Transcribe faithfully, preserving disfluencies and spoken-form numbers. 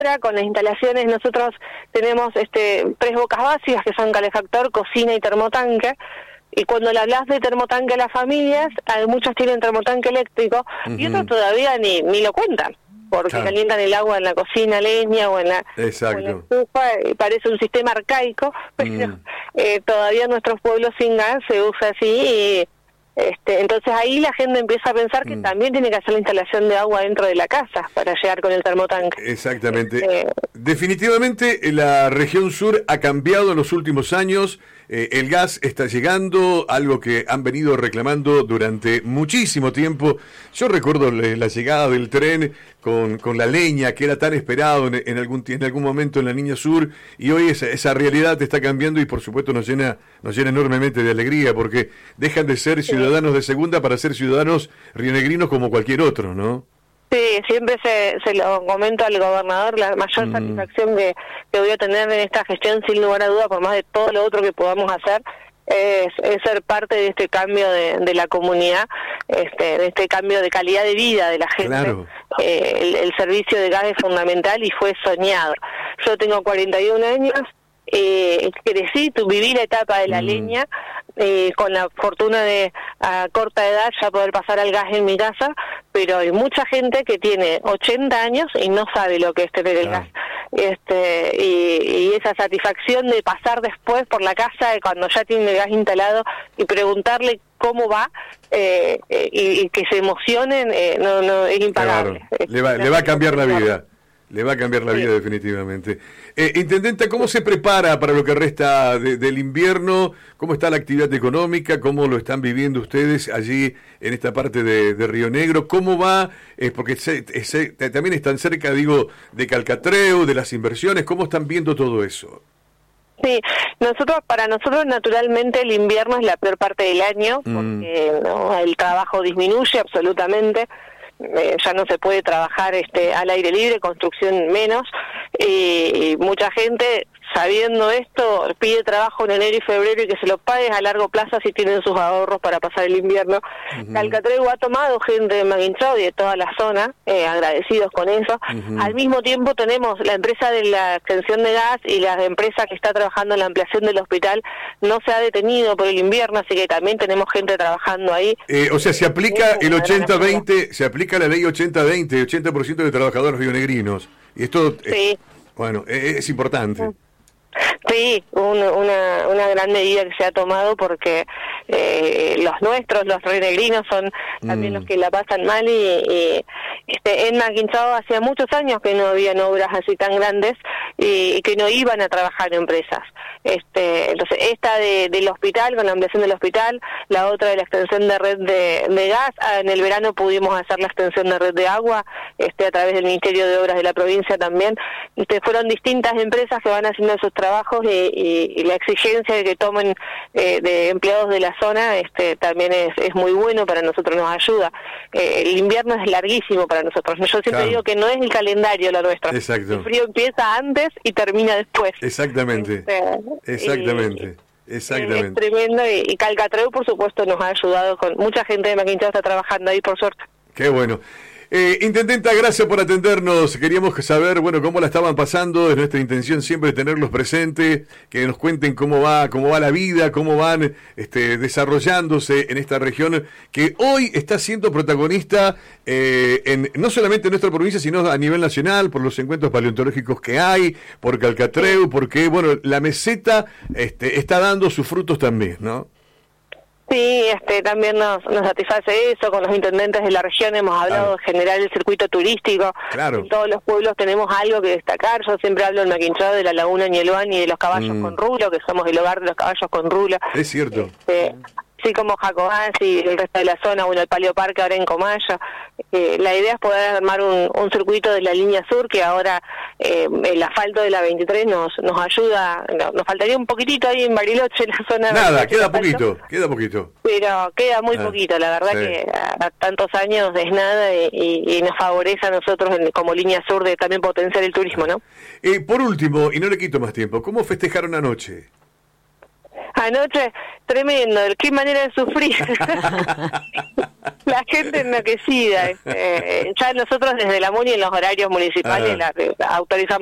con las instalaciones. Nosotros tenemos este tres bocas básicas que son calefactor, cocina y termotanque. Y cuando le hablas de termotanque a las familias, hay muchos tienen termotanque eléctrico uh-huh. y otros todavía ni ni lo cuentan, porque claro. calientan el agua en la cocina, leña o en la, o en la estufa, y parece un sistema arcaico, pero mm. eh, todavía en nuestros pueblos sin gas se usa así y Este, entonces ahí la gente empieza a pensar que mm. también tiene que hacer la instalación de agua dentro de la casa para llegar con el termotanque. Exactamente. Este, Definitivamente la región sur ha cambiado en los últimos años. Eh, el gas está llegando, algo que han venido reclamando durante muchísimo tiempo. Yo recuerdo la llegada del tren con, con la leña que era tan esperado en, en, algún, en algún momento en la línea sur, y hoy esa, esa realidad está cambiando y por supuesto nos llena, nos llena enormemente de alegría, porque dejan de ser ciudadanos de segunda para ser ciudadanos rionegrinos como cualquier otro, ¿no? Sí, siempre se, se lo comento al gobernador, la mayor mm. satisfacción que, que voy a tener en esta gestión, sin lugar a duda, por más de todo lo otro que podamos hacer, es, es ser parte de este cambio de, de la comunidad, este, de este cambio de calidad de vida de la gente. Claro. Eh, el, el servicio de gas es fundamental y fue soñado. Yo tengo cuarenta y un años, eh, crecí, tu, viví la etapa de la mm. leña, eh, con la fortuna de a corta edad ya poder pasar al gas en mi casa, pero hay mucha gente que tiene ochenta años y no sabe lo que es tener el ah. gas. Este, y, y esa satisfacción de pasar después por la casa cuando ya tiene el gas instalado y preguntarle cómo va eh, eh, y, y que se emocionen, eh, no, no es impagable. Claro. Le va, le va a cambiar la vida. Le va a cambiar la vida sí. definitivamente. Eh, Intendenta, ¿cómo se prepara para lo que resta de, del invierno? ¿Cómo está la actividad económica? ¿Cómo lo están viviendo ustedes allí en esta parte de, de Río Negro? ¿Cómo va? Eh, porque se, se, también están cerca, digo, de Calcatreu, de las inversiones. ¿Cómo están viendo todo eso? Sí, nosotros para nosotros naturalmente el invierno es la peor parte del año, porque mm. ¿no? el trabajo disminuye absolutamente. Eh, ya no se puede trabajar este al aire libre, construcción menos, y, y mucha gente, sabiendo esto, pide trabajo en enero y febrero y que se lo pague a largo plazo si tienen sus ahorros para pasar el invierno. Uh-huh. Calcatreu ha tomado gente de Maguinchao y de toda la zona, eh, agradecidos con eso. Uh-huh. Al mismo tiempo tenemos la empresa de la extensión de gas y la empresa que está trabajando en la ampliación del hospital, no se ha detenido por el invierno, así que también tenemos gente trabajando ahí. Eh, o sea, se aplica el ochenta veinte, se aplica la ley ochenta veinte, ochenta por ciento de trabajadores rionegrinos. Y esto, sí. eh, bueno, es, es importante. Uh-huh. Sí, un, una una gran medida que se ha tomado porque eh, los nuestros, los rionegrinos, son también mm. los que la pasan mal y, y este, en Maguinchao hacía muchos años que no habían obras así tan grandes y, y que no iban a trabajar empresas. Este, entonces esta de, del hospital, con la ampliación del hospital, la otra de la extensión de red de, de gas, en el verano pudimos hacer la extensión de red de agua, este, a través del Ministerio de Obras de la provincia también. Este, fueron distintas empresas que van haciendo esos trabajos y, y, y la exigencia de que tomen eh, de empleados de la zona este, también es, es muy bueno para nosotros, nos ayuda. Eh, el invierno es larguísimo para nosotros. Yo siempre claro. digo que no es el calendario lo nuestro. Exacto. El frío empieza antes y termina después. Exactamente. Este, Exactamente. Y, Exactamente. Es tremendo y, y Calcatreu, por supuesto, nos ha ayudado con mucha gente de Maguinchao está trabajando ahí, por suerte. Qué bueno. Eh, Intendenta, gracias por atendernos. Queríamos saber, bueno, cómo la estaban pasando. Es nuestra intención siempre tenerlos presentes, que nos cuenten cómo va, cómo va la vida, cómo van este, desarrollándose en esta región que hoy está siendo protagonista eh, en no solamente en nuestra provincia, sino a nivel nacional, por los encuentros paleontológicos que hay, por Calcatreu, porque, bueno, la meseta este, está dando sus frutos también, ¿no? Sí, este, también nos, nos satisface eso, con los intendentes de la región hemos hablado claro. de generar el circuito turístico, claro. en todos los pueblos tenemos algo que destacar, yo siempre hablo en Maguinchao de la laguna Ñeloán y de los caballos mm. con rulo, que somos el hogar de los caballos con rulo. Es cierto. Este, así como Jacobás y el resto de la zona, bueno, el Palio Parque ahora en Comayo. Eh, la idea es poder armar un, un circuito de la línea sur, que ahora eh, el asfalto de la veintitrés nos nos ayuda, no, nos faltaría un poquitito ahí en Bariloche, en la zona... Nada, queda poquito, queda poquito. Pero queda muy ah, poquito, la verdad sí. que a, a tantos años es nada y, y, y nos favorece a nosotros en, como línea sur de también potenciar el turismo, ¿no? Eh, por último, y no le quito más tiempo, ¿cómo festejaron anoche? Anoche, tremendo, qué manera de sufrir. La gente enloquecida. Este, ya nosotros desde la MUNI en los horarios municipales la, autorizamos